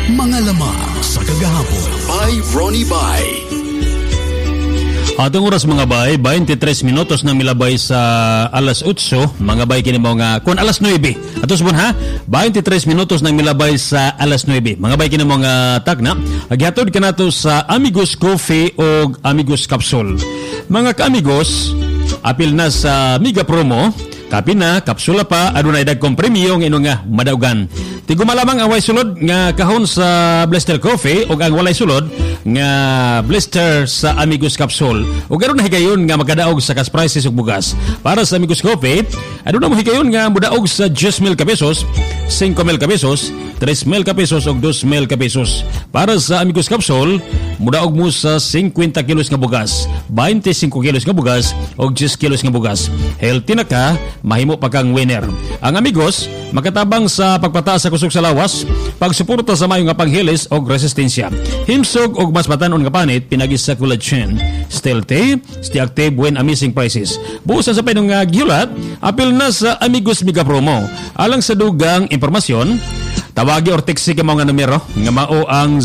Mga lamang sa kagahapon by Ronnie Bay. Atong oras mga bay, 23 minutos na milabay sa alas 8, mga bay kini mo nga kun alas 9. Atos bon ha, 23 minutos na milabay sa alas 9. Mga bay kini mo nga tagna, agihatod kanato sa Amigos Coffee o Amigos Capsule. Mga ka-amigos, apil na sa Mega Promo, kapi na, kapsula pa, adunay dagkong premyo ng inong nga madaugan. Tigumalamang ang walay sulod nga kahon sa Blister Coffee o ang walay sulod nga blister sa Amigos Capsule. O ganoon na higayon nga magkadaog sa cash prices ug bugas. Para sa Amigos Coffee, aduna mo higayon nga mudaog sa 10,000 pesos, 5,000 pesos, 3,000 pesos o 2,000 pesos. Para sa Amigos Capsule, mudaog mo sa 50 kilos nga bugas, 25 kilos nga bugas o 10 kilos nga bugas. Healthy na ka, mahimo pa kang winner. Ang Amigos, makatabang sa pagpataas sa kusog sa lawas, pagsuporta sa mayo nga panghilis o resistensya. Himsog o mas batanon nga panit, pinagis sa collagen. Stealthy, stay active when amazing prices. Buusan sa pinong nga gihulat, apil na sa Amigos Mega Promo. Alang sa dugang impormasyon, tawagi or text ka mga numero nga mao ang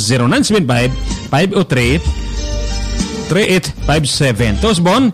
0975-503-3857. Tosbon,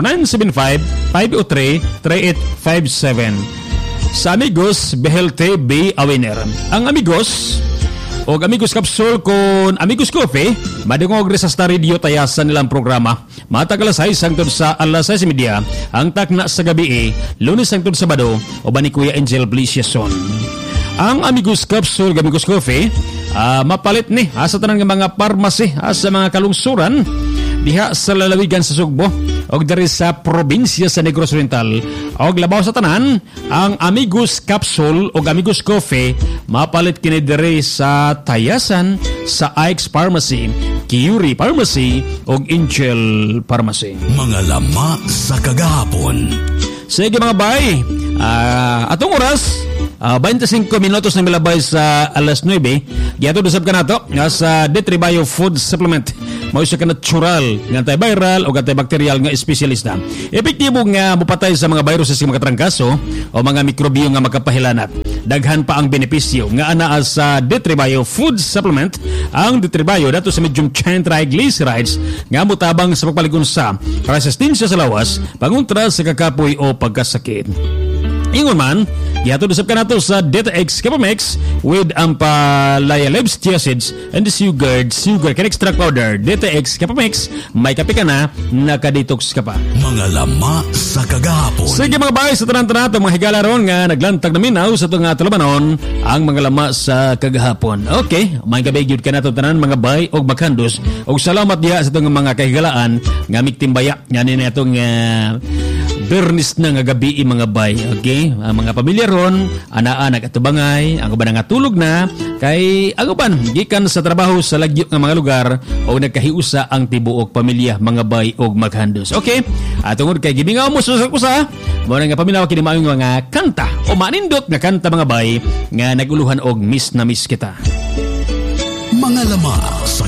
0975-503-3857. Sa Amigos, be healthy, be a winner. Ang Amigos o Amigos Capsule kon Amigos Coffee, madungog sa Star Radio tayasan nilang programa. Matag alas 6 hangtod sa alas 6:30, ang takna sa gabi, Lunes hangtod Sabado, o ba ni Kuya Angel Blisiason. Ang Amigos Capsule, Amigos Coffee, mapalit ni sa tanan nga mga pharmacy sa mga kalungsuran diha sa lalawigan sa Sugbo og diri sa probinsya sa Negros Oriental. Og labaw sa tanan, ang Amigos Capsule o Amigos Coffee mapalit kini diri sa tayasan sa Ike's Pharmacy, Kiuri Pharmacy og Angel Pharmacy. Mga lama sa kagahapon. Sige mga bay, atong oras 25 minutos na milabay sa alas 9. Giato dusab ka nato nga sa Detribio Food Supplement. Mao siya ka natural, nga antiviral o antibacterial nga espesyalista. Epektibo nga mupatay sa mga virus sa mga trangkaso o mga mikrobyo nga makapahilanat. Daghan pa ang benepisyo nga anaa sa Detribio Food Supplement. Ang Detribio dato sa medium chain triglycerides nga mutabang sa pagpaligon sa resistensya sa lawas, pangontra sa kakapoy o pagkasakit. Ingon man, gihatod usab ka nato sa DetaX Capamex with ampalaya-leaves acids and the sugar can extract powder. DetaX Capamex, may kape ka na, nakadetox ka pa. Mga lama sa kagahapon. Sige mga bay, sa tanan-tanan itong mga higala ron nga naglantag na minaw sa itong tulumanon ang mga lama sa kagahapon. Okay, may kabigyod ka na itong tanan mga bay o magkandos. O salamat diha sa itong mga kahigalaan nga miktimbaya. Yan na itong Bernis na nga gabi mga bay. Okay, ang mga pamilya ron, anaa nagatubangay, ang uban nga tulog na, kay ang uban gikan sa trabaho sa lagyo nga mga lugar o nagkahiusa ang tibuok pamilya mga bay og maghandos. Okay, atungod kay gibingaw mo sa usa, mo nga paminaw kini maayong mga kanta o manindot nga kanta mga bay nga naguluhan og miss na miss kita. Mga lama sa